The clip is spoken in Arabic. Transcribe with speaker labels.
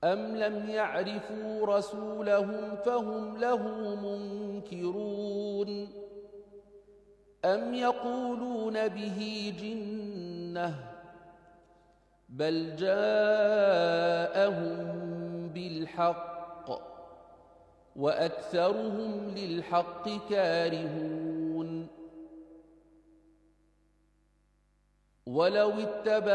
Speaker 1: أم لم يعرفوا رسولهم فهم له منكرون أم يقولون به جنة بل جاءهم بالحق وأكثرهم للحق كارهون ولو اتبع